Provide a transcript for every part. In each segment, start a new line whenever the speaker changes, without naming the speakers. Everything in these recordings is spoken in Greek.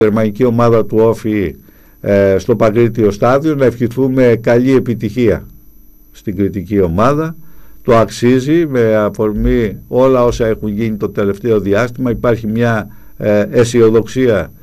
γερμανική ομάδα του Όφη στο Παγκρίτιο στάδιο, να ευχηθούμε καλή επιτυχία στην κριτική ομάδα. Το αξίζει, με αφορμή όλα όσα έχουν γίνει το τελευταίο διάστημα. Υπάρχει μια αισιοδοξία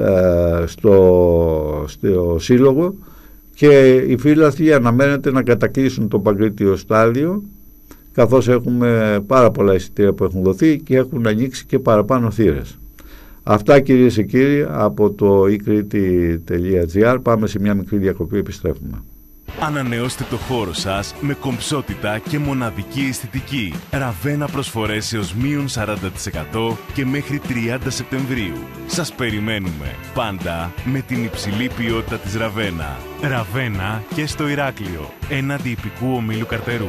στο σύλλογο και οι φίλαθλοι αναμένεται να κατακλείσουν το Παγκρίτιο στάδιο, καθώς έχουμε πάρα πολλά εισιτήρια που έχουν δοθεί και έχουν ανοίξει και παραπάνω θύρες. Αυτά, κυρίες και κύριοι, από το eCrete.gr. Πάμε σε μια μικρή διακοπή, επιστρέφουμε.
Ανανεώστε το χώρο σας με κομψότητα και μοναδική αισθητική. Ραβένα προσφορές έως μείον 40% και μέχρι 30 Σεπτεμβρίου. Σας περιμένουμε πάντα με την υψηλή ποιότητα της Ραβένα. Ραβένα και στο Ηράκλειο, έναντι υπηκού ομίλου Καρτερού.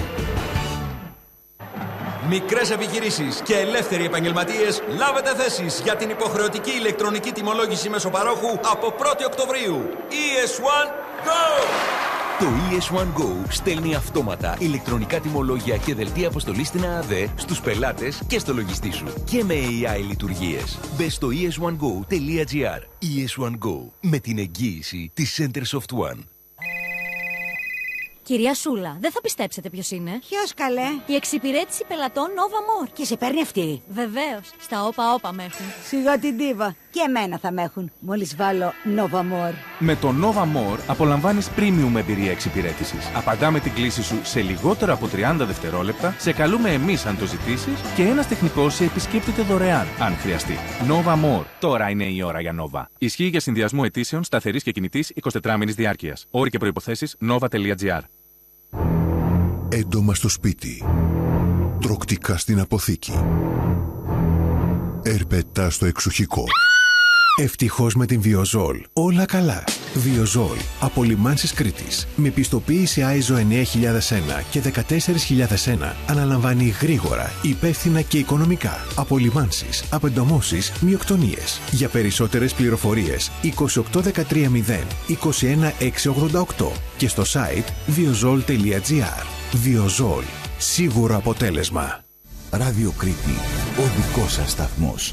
Μικρές επιχειρήσεις και ελεύθεροι επαγγελματίες, λάβετε θέσεις για την υποχρεωτική ηλεκτρονική τιμολόγηση μέσω παρόχου από 1η Οκτωβρίου. ES1 Go!
Το ES1 Go στέλνει αυτόματα ηλεκτρονικά τιμολόγια και δελτία αποστολής στην ΑΑΔ στους πελάτες και στο λογιστή σου. Και με AI λειτουργίες. Μπες στο es1go.gr. ES1 Go. Με την εγγύηση της Centersoft One.
Κυρία Σούλα, δεν θα πιστέψετε ποιος είναι.
Ποιος, καλέ?
Η εξυπηρέτηση πελατών Nova More.
Και σε παίρνει αυτή?
Βεβαίως. Στα όπα με έχουν.
Σιγά την ντίβα. Και εμένα θα με έχουν, μόλις βάλω Nova More.
Με το Nova More απολαμβάνεις premium εμπειρία εξυπηρέτησης. Απαντάμε την κλήση σου σε λιγότερο από 30 δευτερόλεπτα, σε καλούμε εμείς αν το ζητήσεις και ένας τεχνικός σε επισκέπτεται δωρεάν, αν χρειαστεί. Nova More. Τώρα είναι η ώρα για Nova. Ισχύει για συνδυασμό αιτήσεων σταθερής και κινητής 24μηνης διάρκειας. Όροι και προϋποθέσεις nova.gr.
Έντομα στο σπίτι. Τροκτικά στην αποθήκη. Ερπετά στο εξοχικό. Ευτυχώς με την Βιοζόλ. Όλα καλά. Βιοζόλ. Από Λιμάνσης Κρήτης. Με πιστοποίηση ISO 9001 και 14001. Αναλαμβάνει γρήγορα, υπεύθυνα και οικονομικά. Από Λιμάνσης, απεντομώσεις, μειοκτονίες. Για περισσότερες πληροφορίες 28130 21688 και στο site viozol.gr. Βιοζόλ. Σίγουρο αποτέλεσμα.
Ράδιο Κρήτη. Ο δικός σας σταθμός.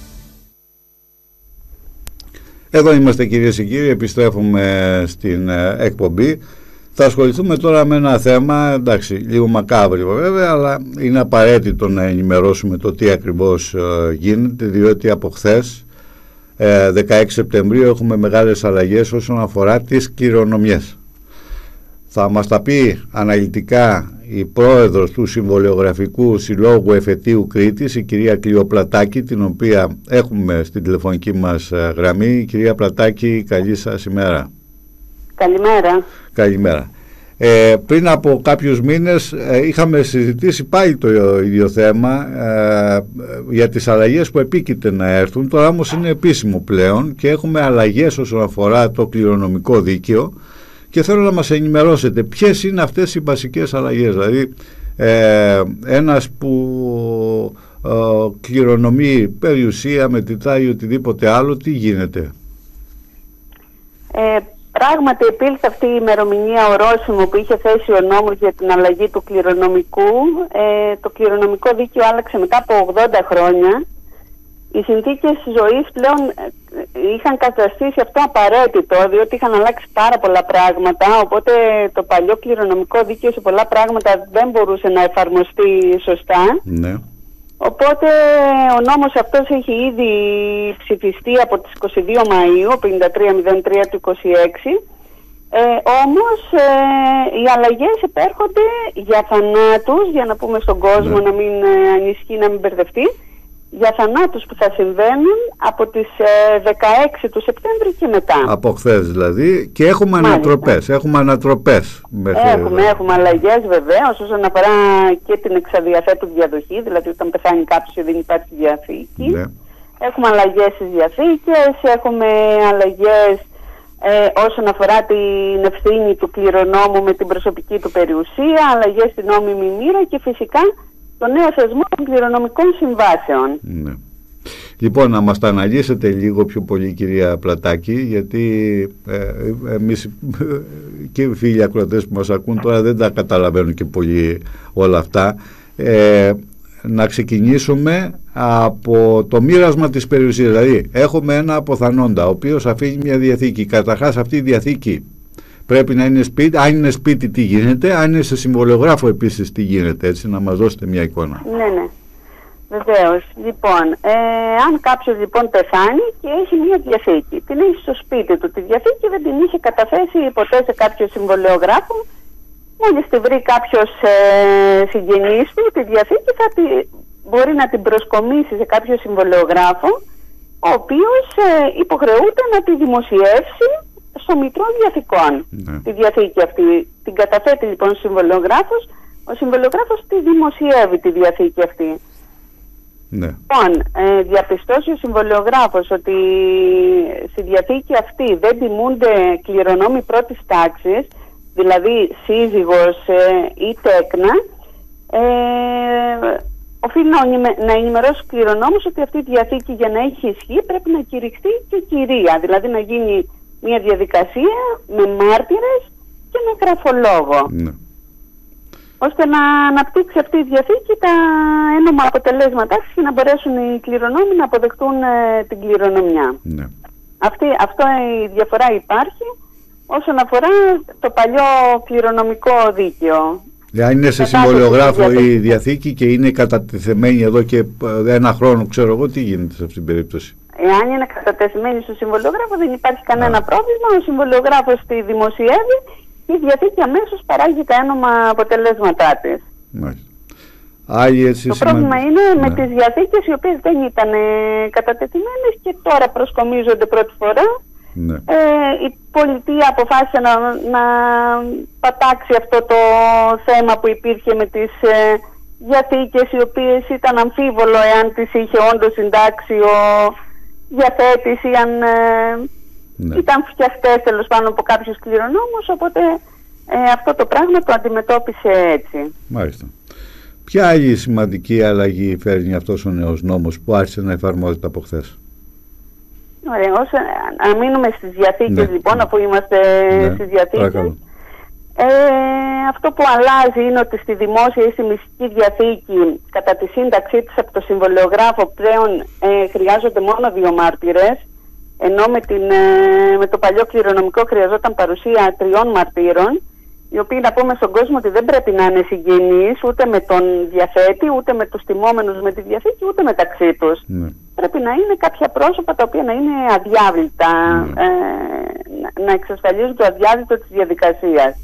Εδώ είμαστε, κυρίες και κύριοι, επιστρέφουμε στην εκπομπή. Θα ασχοληθούμε τώρα με ένα θέμα, εντάξει, λίγο μακάβριο βέβαια, αλλά είναι απαραίτητο να ενημερώσουμε το τι ακριβώς γίνεται, διότι από χθες, 16 Σεπτεμβρίου, έχουμε μεγάλες αλλαγές όσον αφορά τις κληρονομιές. Θα μας τα πει αναλυτικά η πρόεδρος του Συμβολιογραφικού Συλλόγου Εφετείου Κρήτης, η κυρία Κλείο Πλατάκη, την οποία έχουμε στην τηλεφωνική μας γραμμή. Κυρία Πλατάκη, καλή σας ημέρα.
Καλημέρα.
Καλημέρα. Πριν από κάποιους μήνες είχαμε συζητήσει πάλι το ίδιο θέμα για τις αλλαγές που επίκειται να έρθουν. Τώρα όμως είναι επίσημο πλέον και έχουμε αλλαγές όσον αφορά το κληρονομικό δίκαιο. Και θέλω να μας ενημερώσετε ποιες είναι αυτές οι βασικές αλλαγές. Δηλαδή ένας που κληρονομεί περιουσία, μετρητά ή οτιδήποτε άλλο, τι γίνεται?
Πράγματι υπήρχε αυτή η ημερομηνία ορόσημο που είχε θέσει ο νόμος για την αλλαγή του κληρονομικού. Το κληρονομικό δίκαιο άλλαξε μετά από 80 χρόνια. Οι συνθήκες ζωής πλέον είχαν καταστήσει αυτό απαραίτητο, διότι είχαν αλλάξει πάρα πολλά πράγματα, οπότε το παλιό κληρονομικό δίκαιο σε πολλά πράγματα δεν μπορούσε να εφαρμοστεί σωστά. Ναι. Οπότε ο νόμος αυτός έχει ήδη ψηφιστεί από τις 22 Μαΐου, 5303 του 26, όμως οι αλλαγές επέρχονται για θανάτους, για να πούμε στον κόσμο, να μην ανησυχεί, να μην μπερδευτεί, για θανάτους που θα συμβαίνουν από τις 16 του Σεπτέμβρη και μετά. Από χθες δηλαδή. Και έχουμε ανατροπές. Έχουμε αλλαγές βεβαίως όσον αφορά και την εξαδιαθέτου διαδοχή, δηλαδή όταν πεθάνει κάποιος και δεν υπάρχει διαθήκη. Ναι. Έχουμε αλλαγές στις διαθήκες, έχουμε αλλαγές όσον αφορά την ευθύνη του κληρονόμου με την προσωπική του περιουσία, αλλαγές στην νόμιμη μοίρα και φυσικά το νέο θεσμό των κληρονομικών συμβάσεων. Ναι. Λοιπόν, να μας τα αναλύσετε λίγο πιο πολύ, κυρία Πλατάκη, γιατί εμείς και οι φίλοι ακροατές που μας ακούν τώρα δεν τα καταλαβαίνουν και πολύ όλα αυτά.
να ξεκινήσουμε από το μοίρασμα της περιουσίας. Δηλαδή έχουμε ένα αποθανόντα ο οποίος αφήνει μια διαθήκη. Καταρχάς αυτή η διαθήκη πρέπει να είναι σπίτι. Αν είναι σπίτι τι γίνεται, αν είναι σε συμβολιογράφο επίσης τι γίνεται, έτσι, να μας δώσετε μια εικόνα.
Ναι. Βεβαίως. Λοιπόν, αν κάποιος λοιπόν πεθάνει και έχει μια διαθήκη, την έχει στο σπίτι του τη διαθήκη, δεν την είχε καταθέσει ποτέ σε κάποιο συμβολιογράφο. Μόλις τη βρει κάποιος συγγενής του τη διαθήκη, μπορεί να την προσκομίσει σε κάποιο συμβολιογράφο, ο οποίος υποχρεούται να τη δημοσιεύσει στο Μητρό Διαθηκών. Τη διαθήκη αυτή την καταθέτει λοιπόν ο συμβολιογράφος, ο συμβολιογράφος τη δημοσιεύει τη διαθήκη αυτή. Λοιπόν, διαπιστώσει ο συμβολιογράφος ότι στη διαθήκη αυτή δεν τιμούνται κληρονόμοι πρώτης τάξης, δηλαδή σύζυγος ή τέκνα, οφείλει να ενημερώσει τους κληρονόμους ότι αυτή η διαθήκη για να έχει ισχύ πρέπει να κηρυχθεί και κυρία, δηλαδή να γίνει μια διαδικασία με μάρτυρες και με γραφολόγο. Ώστε να αναπτύξει αυτή η διαθήκη τα ένομα αποτελέσματά της και να μπορέσουν οι κληρονόμοι να αποδεχτούν την κληρονομιά. Αυτό η διαφορά υπάρχει όσον αφορά το παλιό κληρονομικό δίκαιο.
Αν είναι σε συμβολιογράφο η διαθήκη και είναι κατατεθειμένη εδώ και ένα χρόνο, ξέρω εγώ, τι γίνεται σε αυτήν την περίπτωση?
Εάν είναι κατατεθειμένη στο συμβολιογράφο δεν υπάρχει κανένα πρόβλημα, ο συμβολιογράφος τη δημοσιεύει και η διαθήκη αμέσως παράγει τα ένομα αποτελέσματά της. Το πρόβλημα είναι με τις διαθήκες οι οποίες δεν ήταν κατατεθειμένες και τώρα προσκομίζονται πρώτη φορά. Η πολιτεία αποφάσισε να πατάξει αυτό το θέμα που υπήρχε με τις διαθήκες οι οποίες ήταν αμφίβολο εάν τις είχε όντως συντάξει ο διαθέτης ή αν ήταν φτιαχτές τέλος πάντων από κάποιους κληρονόμους, οπότε αυτό το πράγμα το αντιμετώπισε έτσι.
Μάλιστα. Ποια άλλη σημαντική αλλαγή φέρνει αυτός ο νέος νόμος που άρχισε να εφαρμόζεται από χθες?
Ωραία, να μείνουμε στις διαθήκες λοιπόν, αφού είμαστε στις διαθήκες. Αυτό που αλλάζει είναι ότι στη δημόσια ή στη μυστική διαθήκη κατά τη σύνταξή της από το συμβολιογράφο πλέον χρειάζονται μόνο 2 μάρτυρες, ενώ με το παλιό κληρονομικό χρειαζόταν παρουσία 3 μαρτύρων, οι οποίοι να πούμε στον κόσμο ότι δεν πρέπει να είναι συγγενείς ούτε με τον διαθέτη, ούτε με τους τιμόμενους με τη διαθήκη, ούτε μεταξύ τους. Πρέπει να είναι κάποια πρόσωπα τα οποία να είναι αδιάβλητα, να εξασφαλίζουν το αδιάβλητο της διαδικασίας.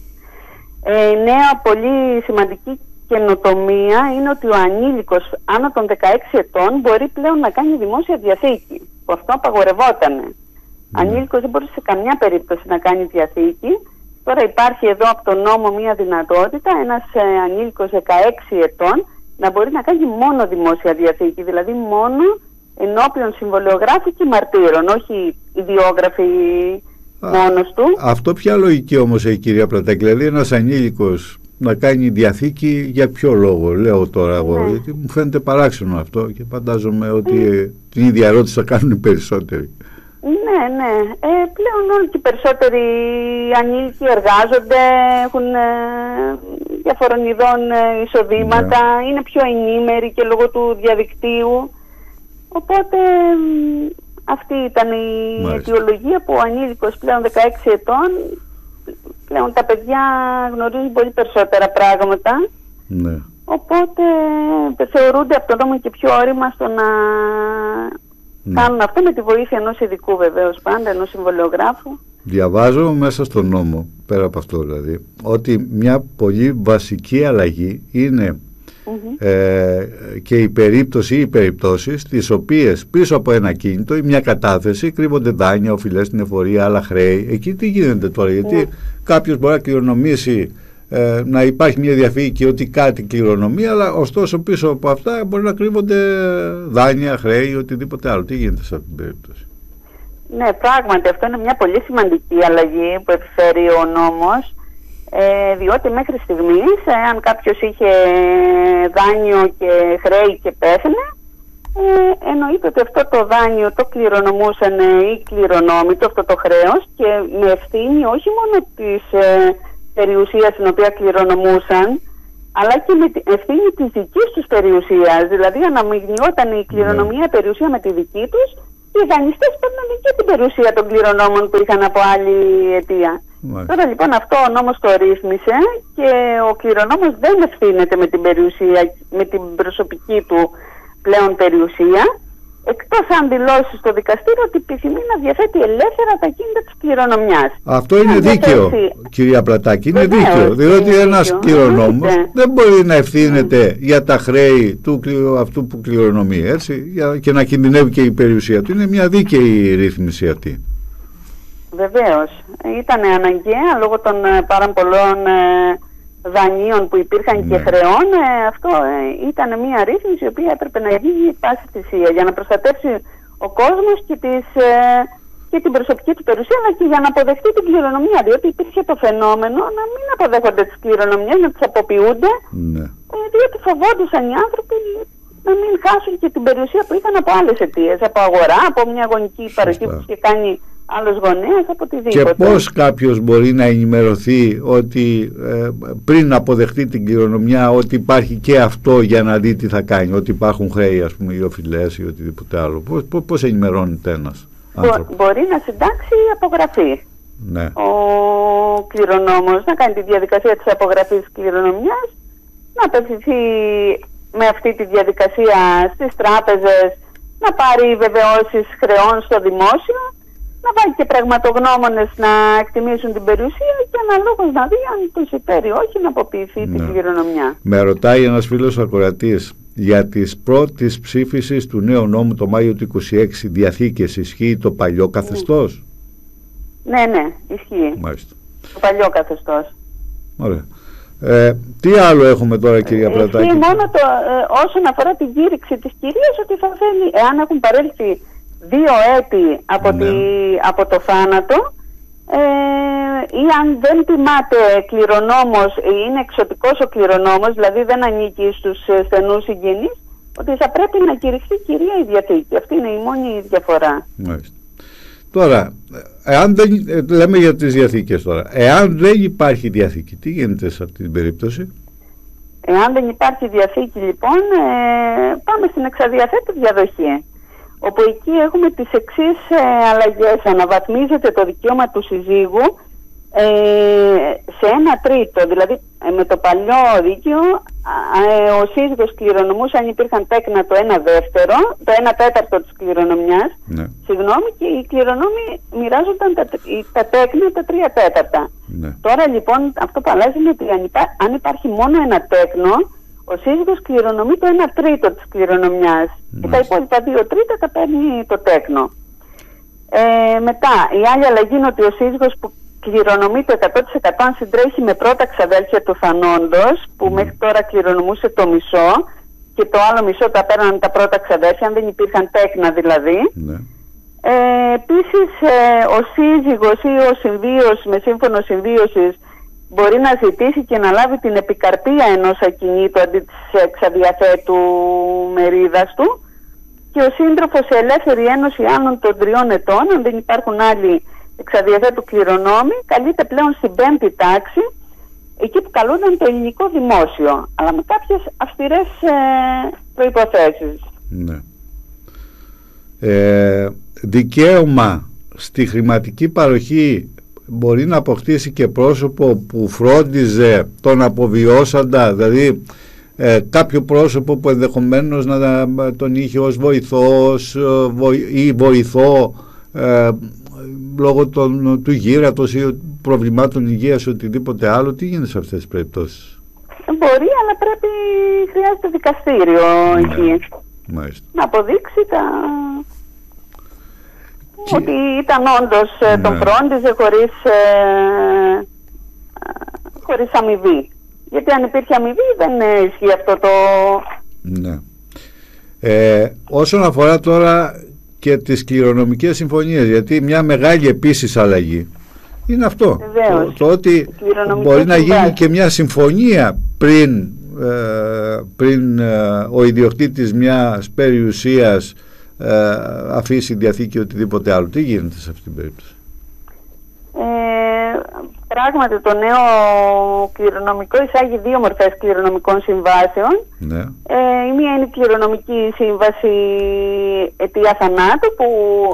Νέα πολύ σημαντική καινοτομία είναι ότι ο ανήλικος άνω των 16 ετών μπορεί πλέον να κάνει δημόσια διαθήκη, που αυτό απαγορευότανε. Ανήλικος δεν μπορεί σε καμιά περίπτωση να κάνει διαθήκη. Τώρα υπάρχει εδώ από τον νόμο μια δυνατότητα, ένας ανήλικος 16 ετών να μπορεί να κάνει μόνο δημόσια διαθήκη, δηλαδή μόνο ενώπιον συμβολιογράφου και μαρτύρων, όχι ιδιόγραφοι μόνος του.
Αυτό ποια λογική όμως έχει, κυρία Πλατάκη? Δηλαδή ένας ανήλικος να κάνει διαθήκη για ποιο λόγο, λέω τώρα εγώ, γιατί μου φαίνεται παράξενο αυτό και φαντάζομαι ότι την ίδια ερώτηση θα κάνουν οι περισσότεροι.
Ναι. Πλέον όλοι και οι περισσότεροι ανήλικοι εργάζονται, έχουν διαφορών ειδών εισοδήματα, είναι πιο ενήμεροι και λόγω του διαδικτύου. Οπότε αυτή ήταν η αιτιολογία που ο ανήλικος πλέον 16 ετών, πλέον τα παιδιά γνωρίζουν πολύ περισσότερα πράγματα. Οπότε θεωρούνται από τον νόμο και πιο όρημα στο να κάνουν αυτό με τη βοήθεια ενός ειδικού βεβαίως πάντα, ενός συμβολιογράφου. Διαβάζω
μέσα στον νόμο, πέρα από αυτό δηλαδή, ότι μια πολύ βασική αλλαγή είναι και η περίπτωση ή οι περιπτώσεις τις οποίες πίσω από ένα κίνητο ή μια κατάθεση κρύβονται δάνεια, οφειλές στην εφορία, άλλα χρέη. Εκεί τι γίνεται τώρα? Γιατί κάποιος μπορεί να κληρονομήσει, να υπάρχει μια διαφύγη ότι κάτι κληρονομεί, αλλά ωστόσο πίσω από αυτά μπορεί να κρύβονται δάνεια, χρέη, οτιδήποτε άλλο. Τι γίνεται σε αυτήν την περίπτωση?
Ναι, πράγματι αυτό είναι μια πολύ σημαντική αλλαγή που επιφέρει ο νόμος, διότι μέχρι στιγμής αν κάποιος είχε δάνειο και χρέη και πέθανε, εννοείται ότι αυτό το δάνειο το κληρονομούσαν οι κληρονόμοι του, αυτό το χρέος, και με ευθύνη όχι μόνο της περιουσίας την οποία κληρονομούσαν, αλλά και με την ευθύνη της δικής τους περιουσίας. Δηλαδή αναμειγνιόταν η κληρονομία περιουσία με τη δική τους και οι δανειστές παίρνανε και την περιουσία των κληρονόμων που είχαν από άλλη αιτία. Τώρα λοιπόν αυτό ο νόμος το ρύθμισε και ο κληρονόμος δεν ευθύνεται με την περιουσία, με την προσωπική του πλέον περιουσία, εκτός αν δηλώσει στο δικαστήριο ότι επιθυμεί να διαθέτει ελεύθερα τα κίνητα της κληρονομιάς.
Αυτό είναι δίκαιο, κυρία Πλατάκη, είναι δίκαιο, διότι ένας κληρονόμος δεν μπορεί να ευθύνεται για τα χρέη του αυτού που κληρονομεί, έτσι, και να κινδυνεύει και η περιουσία του. Είναι μια δίκαιη ρύθμιση αυτή.
Βεβαίως. Ήταν αναγκαία λόγω των πάρα πολλών δανείων που υπήρχαν και χρεών. Αυτό ήταν μια ρύθμιση η οποία έπρεπε να γίνει πάση θυσία για να προστατεύσει ο κόσμος και την προσωπική του περιουσία, αλλά και για να αποδεχτεί την κληρονομιά. Διότι υπήρχε το φαινόμενο να μην αποδέχονται τις κληρονομιές, να τις αποποιούνται, διότι φοβόντουσαν οι άνθρωποι να μην χάσουν και την περιουσία που είχαν από άλλες αιτίες, από αγορά, από μια γονική παροχή που είχε κάνει άλλος γονέας, από οτιδήποτε. Και
πώς κάποιος μπορεί να ενημερωθεί ότι πριν αποδεχτεί την κληρονομιά ότι υπάρχει και αυτό για να δει τι θα κάνει, ότι υπάρχουν χρέη, ας πούμε, ή οφειλές ή οτιδήποτε άλλο? Πώς ενημερώνεται ένας άνθρωπος?
Μπορεί να συντάξει απογραφή.
Ναι.
Ο κληρονόμος να κάνει τη διαδικασία της απογραφής κληρονομιάς, να απευθυνθεί με αυτή τη διαδικασία στις τράπεζες, να πάρει βεβαιώσεις χρεών στο δημόσιο, να βάλει και πραγματογνώμονες να εκτιμήσουν την περιουσία και αναλόγως να δει αν τους υπέρει όχι να αποποιηθεί την κληρονομιά.
Με ρωτάει ένας φίλος ακροατής, για τις πρώτες ψήφισεις του νέου νόμου το Μάιο του 26 διαθήκες ισχύει το παλιό καθεστώς?
Ναι, ισχύει.
Μάλιστα.
Το παλιό καθεστώς.
Ωραία. Τι άλλο έχουμε τώρα, κυρία Πλατάκη?
Ισχύει μόνο όσον αφορά την κήρυξη της κυρίας, ότι θα θέλει, εάν έχουν παρέλθει 2 έτη από το θάνατο, ή αν δεν τιμάται κληρονόμος ή είναι εξωτικός ο κληρονόμος, δηλαδή δεν ανήκει στους στενούς συγγενείς, ότι θα πρέπει να κηρυχθεί κυρία η διαθήκη. Αυτή είναι η μόνη διαφορά.
Μάλιστα. Τώρα, εάν δεν, λέμε για τις διαθήκες τώρα, εάν δεν υπάρχει διαθήκη, τι γίνεται σε αυτή την περίπτωση?
Εάν δεν υπάρχει διαθήκη, λοιπόν, πάμε στην εξαδιαθέτου διαδοχή, όπου εκεί έχουμε τις εξής αλλαγές. Αναβαθμίζεται το δικαίωμα του συζύγου σε 1/3. Δηλαδή με το παλιό δίκαιο ο σύζυγος κληρονομούσε αν υπήρχαν τέκνα το 1/2, το 1/4 της κληρονομιάς, και οι κληρονόμοι μοιράζονταν τα τέκνα τα 3/4. Τώρα λοιπόν αυτό που αλλάζει είναι ότι αν υπάρχει μόνο ένα τέκνο, ο σύζυγος κληρονομεί το 1/3 της κληρονομιάς και τα υπόλοιπα 2/3 τα παίρνει το τέκνο. Μετά η άλλη αλλαγή είναι ότι ο σύζυγος που κληρονομεί το 100% αν συντρέχει με πρώτα ξαδέλφια του θανόντος, που μέχρι τώρα κληρονομούσε το μισό και το άλλο μισό τα παίρναν τα πρώτα ξαδέλφια, αν δεν υπήρχαν τέκνα δηλαδή. Επίσης ο σύζυγος ή ο συμβίος με σύμφωνο συμβίωσης μπορεί να ζητήσει και να λάβει την επικαρπία ενός ακινήτου αντί της εξαδιαθέτου μερίδας του, και ο σύντροφος σε ελεύθερη ένωση άνω των 3 ετών, αν δεν υπάρχουν άλλοι εξαδιαθέτου κληρονόμοι, καλείται πλέον στην 5η τάξη, εκεί που καλούνταν το ελληνικό δημόσιο, αλλά με κάποιες αυστηρές προϋποθέσεις.
Ναι. Δικαίωμα στη χρηματική παροχή μπορεί να αποκτήσει και πρόσωπο που φρόντιζε τον αποβιώσαντα, δηλαδή κάποιο πρόσωπο που ενδεχομένως να τον είχε ως βοηθός ή βοηθό λόγω του γύρατος ή προβλημάτων υγείας ή οτιδήποτε άλλο. Τι γίνεται σε αυτές τις περιπτώσεις?
Μπορεί, αλλά χρειάζεται δικαστήριο εκεί.
Μάλιστα.
Να αποδείξει ότι ήταν όντως τον φρόντιζε χωρίς αμοιβή. Γιατί αν υπήρχε αμοιβή δεν ισχύει αυτό το...
Ναι. Όσον αφορά τώρα και τις κληρονομικές συμφωνίες, γιατί μια μεγάλη επίσης αλλαγή είναι αυτό, το ότι μπορεί να γίνει και μια συμφωνία πριν ο ιδιοκτήτης μιας περιουσίας αφήσει διαθήκη οτιδήποτε άλλο. Τι γίνεται σε αυτή την περίπτωση?
Πράγματι το νέο κληρονομικό εισάγει 2 μορφές κληρονομικών συμβάσεων.
Ναι.
Η μία είναι η κληρονομική σύμβαση αιτία θανάτου που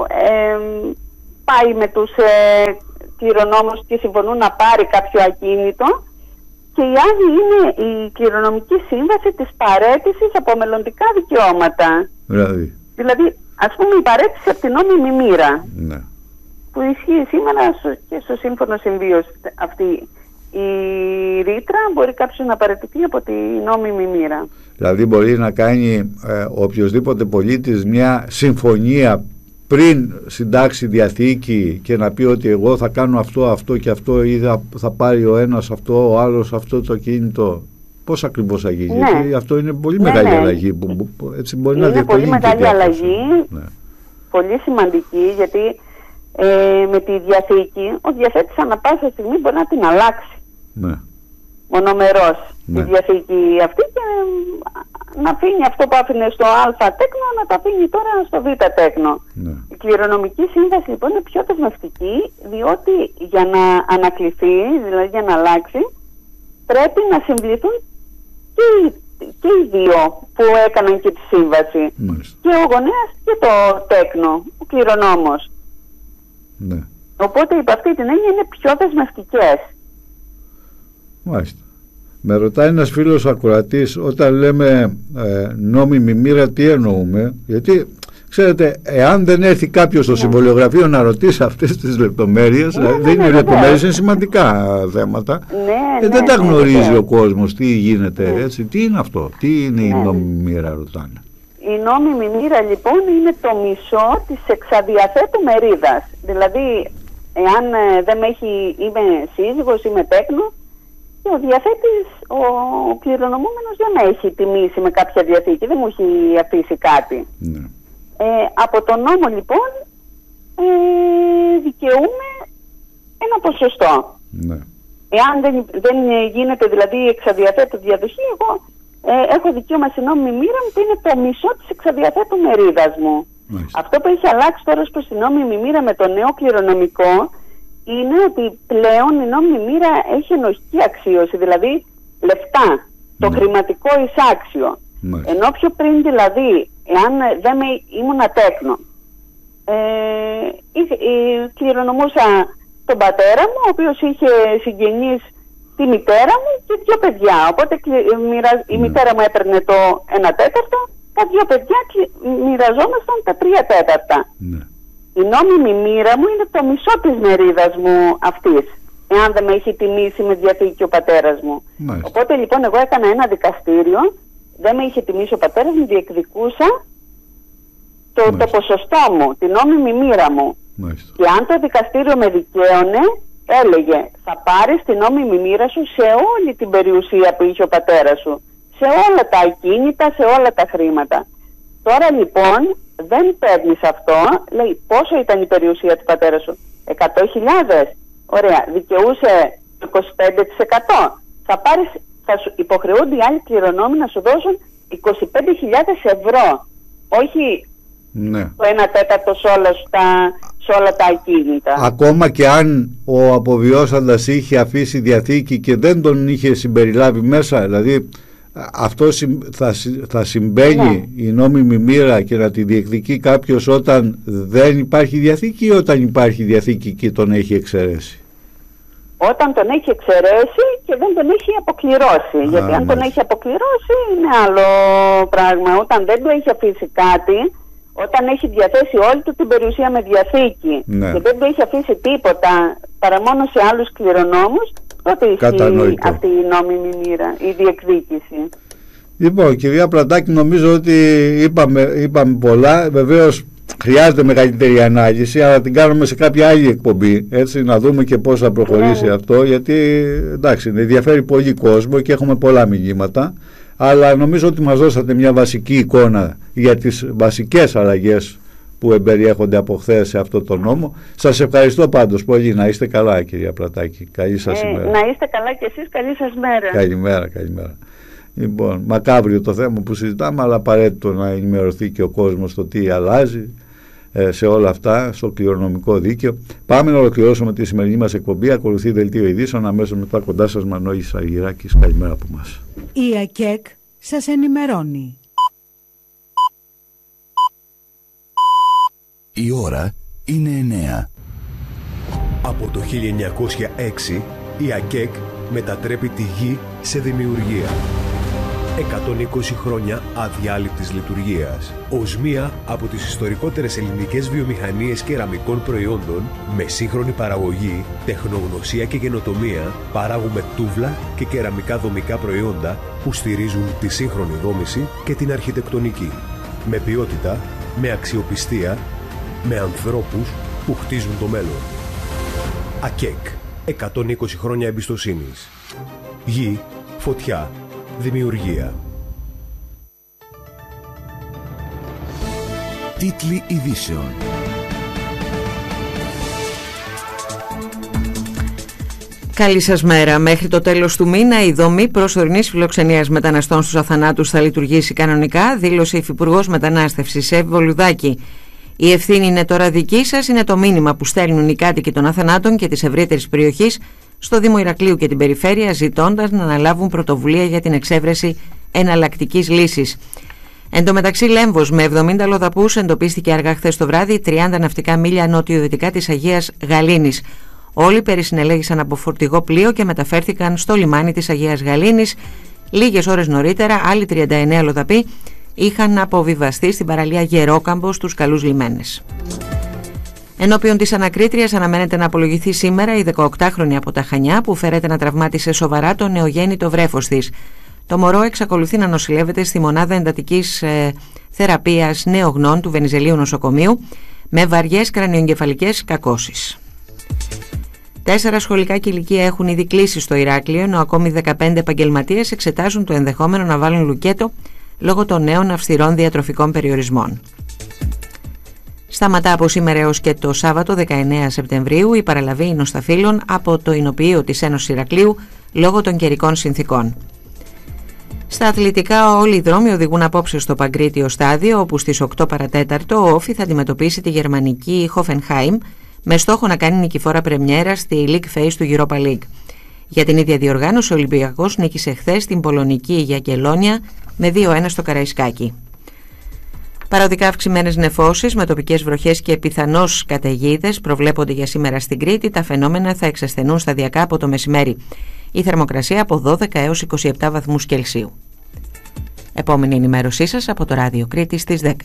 πάει με τους κληρονόμους και συμφωνούν να πάρει κάποιο ακίνητο, και η άλλη είναι η κληρονομική σύμβαση της παραίτησης από μελλοντικά δικαιώματα. Δηλαδή ας πούμε η παραίτηση από την νόμιμη μοίρα.
Ναι.
Που ισχύει σήμερα και στο σύμφωνο συμβίωση. Αυτή η ρήτρα μπορεί κάποιος να παραιτηθεί από τη νόμιμη μοίρα.
Δηλαδή μπορεί να κάνει οποιοσδήποτε πολίτης μια συμφωνία πριν συντάξει διαθήκη και να πει ότι εγώ θα κάνω αυτό και αυτό, ή θα πάρει ο ένας αυτό, ο άλλος αυτό το κίνητο. Πώς ακριβώς θα γίνει?
Ναι.
Γιατί αυτό είναι πολύ μεγάλη αλλαγή που έτσι μπορεί να διευκολύνει.
Είναι πολύ μεγάλη αλλαγή, πολύ σημαντική, γιατί με τη διαθήκη ο διαθέτης ανά πάσα στιγμή μπορεί να την αλλάξει.
Ναι.
Μονομερός τη διαθήκη αυτή, και να αφήνει αυτό που άφηνε στο α τέκνο να τα αφήνει τώρα στο β τέκνο.
Ναι.
Η κληρονομική σύμβαση λοιπόν είναι πιο δεσμευτική, διότι για να ανακληθεί, δηλαδή για να αλλάξει, πρέπει να συμβληθούν και οι δύο που έκαναν και τη σύμβαση. Και ο γονέας και το τέκνο, ο κληρονόμος.
Ναι.
Οπότε υπ' αυτή την έννοια είναι πιο δεσμευτικές.
Μάλιστα. Με ρωτάει ένας φίλος ακροατής, όταν λέμε νόμιμη μοίρα, τι εννοούμε? Γιατί ξέρετε, εάν δεν έρθει κάποιος στο συμβολιογραφείο να ρωτήσει αυτές τις λεπτομέρειες, δεν είναι λεπτομέρειες, είναι σημαντικά θέματα, δεν τα γνωρίζει ο κόσμος τι γίνεται, έτσι, τι είναι αυτό, τι είναι η νόμιμη μοίρα, ρωτάνε.
Η νόμιμη μοίρα λοιπόν είναι το μισό της εξαδιαθέτου μερίδας. Δηλαδή, εάν δεν είμαι σύζυγος, είμαι τέκνο, και ο διαθέτης, ο κληρονομούμενος δεν με έχει τιμήσει με κάποια διαθήκη, δεν μου έχει αφήσει κάτι.
Ναι.
Από τον νόμο λοιπόν δικαιούμαι ένα ποσοστό.
Ναι.
Εάν δεν γίνεται δηλαδή η εξαδιαθέτου διαδοχή, εγώ έχω δικαίωμα στη νόμιμη μοίρα μου, που είναι το μισό της εξαδιαθέτου μερίδας μου. Αυτό που έχει αλλάξει τώρα προς τη νόμιμη μοίρα με το νέο κληρονομικό είναι ότι πλέον η νόμιμη μοίρα έχει ενοχική αξίωση, δηλαδή λεφτά, το χρηματικό εισάξιο. Ενώ πιο πριν δηλαδή, εάν δεν ήμουν τέκνο, κληρονομούσα τον πατέρα μου, ο οποίος είχε συγγενείς τη μητέρα μου και 2 παιδιά. Οπότε η μητέρα μου έπαιρνε το 1/4, τα 2 παιδιά μοιραζόμασταν τα 3/4. Η νόμιμη μοίρα μου είναι το μισό της μερίδας μου αυτής, εάν δεν με έχει τιμήσει με διαθήκη ο πατέρας μου. Οπότε λοιπόν εγώ έκανα ένα δικαστήριο, δεν με είχε τιμήσει ο πατέρας μου, διεκδικούσα το ποσοστό μου, την νόμιμη μοίρα μου. Και αν το δικαστήριο με δικαίωνε, έλεγε θα πάρεις την νόμιμη μοίρα σου σε όλη την περιουσία που είχε ο πατέρας σου, σε όλα τα ακίνητα, σε όλα τα χρήματα. Τώρα λοιπόν δεν παίρνεις αυτό, λέει πόσο ήταν η περιουσία του πατέρα σου, 100.000, ωραία, δικαιούσε 25%, θα σου υποχρεούνται οι άλλοι κληρονόμοι να σου δώσουν 25.000 ευρώ, όχι το 1/4 σε όλα τα ακίνητα.
Ακόμα και αν ο αποβιώσαντας είχε αφήσει διαθήκη και δεν τον είχε συμπεριλάβει μέσα, δηλαδή αυτό θα συμβαίνει η νόμιμη μοίρα και να τη διεκδικεί κάποιος όταν δεν υπάρχει διαθήκη, ή όταν υπάρχει διαθήκη και τον έχει εξαιρέσει?
Όταν τον έχει εξαιρέσει και δεν τον έχει αποκληρώσει. Γιατί αν τον έχει αποκληρώσει είναι άλλο πράγμα. Όταν δεν του έχει αφήσει κάτι, όταν έχει διαθέσει όλη του την περιουσία με διαθήκη και δεν του έχει αφήσει τίποτα παρά μόνο σε άλλους κληρονόμους, τότε ισχύει αυτή η νόμιμη μοίρα, η διεκδίκηση.
Λοιπόν, κυρία Πλατάκη, νομίζω ότι είπαμε πολλά. Βεβαίως χρειάζεται μεγαλύτερη ανάλυση, αλλά την κάνουμε σε κάποια άλλη εκπομπή, έτσι, να δούμε και πώς θα προχωρήσει αυτό, γιατί εντάξει, ενδιαφέρει πολύ κόσμο και έχουμε πολλά μηνύματα, αλλά νομίζω ότι μας δώσατε μια βασική εικόνα για τις βασικές αλλαγές που εμπεριέχονται από χθες σε αυτό το νόμο. Σας ευχαριστώ πάντως πολύ. Να είστε καλά, κυρία Πλατάκη. Καλή σας ημέρα.
Να είστε καλά και εσείς. Καλή σας μέρα.
Καλημέρα. Λοιπόν, μακάβριο το θέμα που συζητάμε, αλλά απαραίτητο να ενημερωθεί και ο κόσμος το τι αλλάζει. σε όλα αυτά, στο κληρονομικό δίκαιο. Πάμε να ολοκληρώσουμε τη σημερινή μας εκπομπή. Ακολουθεί δελτίο ειδήσεων, αμέσως μετά κοντά σας Μανώλης Αργυράκης. Καλημέρα από μας.
Η ΑΚΕΚ σας ενημερώνει.
Η ώρα είναι 9.
Από το 1906 η ΑΚΕΚ μετατρέπει τη γη σε δημιουργία. 120 χρόνια αδιάλειπτης λειτουργίας. Ως μία από τις ιστορικότερες ελληνικές βιομηχανίες κεραμικών προϊόντων, με σύγχρονη παραγωγή, τεχνογνωσία και καινοτομία, παράγουμε τούβλα και κεραμικά δομικά προϊόντα που στηρίζουν τη σύγχρονη δόμηση και την αρχιτεκτονική. Με ποιότητα, με αξιοπιστία, με ανθρώπους που χτίζουν το μέλλον. ΑΚΕΚ. 120 χρόνια εμπιστοσύνης. Γη, φωτιά, δημιουργία.
Τίτλοι ειδήσεων.
Καλή σας μέρα. Μέχρι το τέλος του μήνα η δομή προσωρινής φιλοξενίας μεταναστών στους αθανάτους θα λειτουργήσει κανονικά, δήλωσε η Υφυπουργός Μετανάστευσης Εύη Βολουδάκη. Η ευθύνη είναι τώρα δική σας, είναι το μήνυμα που στέλνουν οι κάτοικοι των αθανάτων και της ευρύτερης περιοχής στο Δήμο Ηρακλείου και την περιφέρεια, ζητώντας να αναλάβουν πρωτοβουλία για την εξέβρεση εναλλακτικής λύσης. Εν τω μεταξύ, Λέμβος με 70 λοδαπούς εντοπίστηκε αργά χθες το βράδυ 30 ναυτικά μίλια νοτιοδυτικά της Αγίας Γαλήνης. Όλοι περισυνελέγησαν από φορτηγό πλοίο και μεταφέρθηκαν στο λιμάνι της Αγίας Γαλήνης. Λίγες ώρες νωρίτερα, άλλοι 39 λοδαποί είχαν αποβιβαστεί στην παραλία Γερόκαμπο στους καλούς λιμένες. Ενώπιον της ανακρίτριας αναμένεται να απολογηθεί σήμερα η 18χρονη από τα Χανιά που φέρεται να τραυμάτισε σοβαρά το νεογέννητο βρέφος της. Το μωρό εξακολουθεί να νοσηλεύεται στη μονάδα εντατικής θεραπείας νεογνών του Βενιζελίου νοσοκομείου με βαριές κρανιοεγκεφαλικές κακώσεις. 4 σχολικά κηλικεία έχουν ήδη κλείσει στο Ηράκλειο, ενώ ακόμη 15 επαγγελματίες εξετάζουν το ενδεχόμενο να βάλουν λουκέτο λόγω των νέων αυστηρών διατροφικών περιορισμών. Σταματά από σήμερα έως και το Σάββατο 19 Σεπτεμβρίου η παραλαβή εινοσταφύλων από το Ινοποιείο της Ένωσης Ηρακλείου λόγω των καιρικών συνθήκων. Στα αθλητικά, όλοι οι δρόμοι οδηγούν απόψε στο Παγκρίτιο στάδιο, όπου στις 8 παρατέταρτο ο Όφι θα αντιμετωπίσει τη γερμανική Hoffenheim με στόχο να κάνει νικηφόρα πρεμιέρα στη League Phase του Europa League. Για την ίδια διοργάνωση, ο Ολυμπιακός νίκησε χθες την πολωνική Γιακελόνια με 2-1 στο Καραϊσκάκι. Παροδικά αυξημένες νεφώσεις με τοπικές βροχές και πιθανώς καταιγίδες προβλέπονται για σήμερα στην Κρήτη. Τα φαινόμενα θα εξασθενούν σταδιακά από το μεσημέρι. Η θερμοκρασία από 12 έως 27 βαθμούς Κελσίου. Επόμενη ενημέρωσή σας από το Ράδιο Κρήτη στις 10.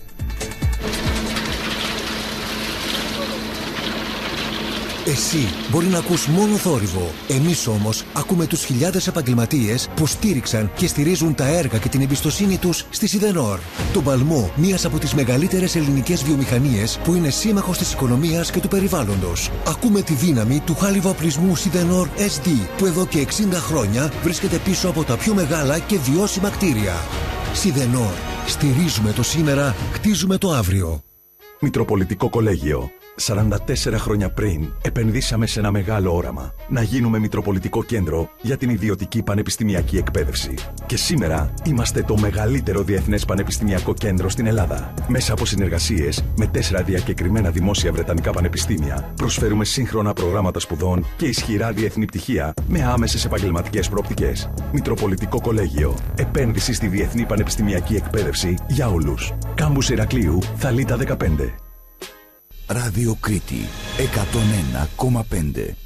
Εσύ μπορεί να ακούς μόνο θόρυβο. Εμείς όμως ακούμε τους χιλιάδες επαγγελματίες που στήριξαν και στηρίζουν τα έργα και την εμπιστοσύνη τους στη Σιδενόρ. Το παλμό, μίας από τις μεγαλύτερες ελληνικές βιομηχανίες που είναι σύμμαχος της οικονομίας και του περιβάλλοντος. Ακούμε τη δύναμη του χάλιβα-οπλισμού Σιδενόρ SD, που εδώ και 60 χρόνια βρίσκεται πίσω από τα πιο μεγάλα και βιώσιμα κτίρια. Σιδενόρ. Στηρίζουμε το σήμερα, χτίζουμε το αύριο.
Μητροπολιτικό Κολέγιο. 44 χρόνια πριν επενδύσαμε σε ένα μεγάλο όραμα. Να γίνουμε Μητροπολιτικό Κέντρο για την ιδιωτική πανεπιστημιακή εκπαίδευση. Και σήμερα είμαστε το μεγαλύτερο διεθνές πανεπιστημιακό κέντρο στην Ελλάδα. Μέσα από συνεργασίες με 4 διακεκριμένα δημόσια βρετανικά πανεπιστήμια, προσφέρουμε σύγχρονα προγράμματα σπουδών και ισχυρά διεθνή πτυχία με άμεσες επαγγελματικές προοπτικές. Μητροπολιτικό Κολέγιο. Επένδυση στη διεθνή πανεπιστημιακή εκπαίδευση για όλους. Κάμπους Ηρακλείου, Θαλίτα 15.
Ράδιο Κρήτη 101,5.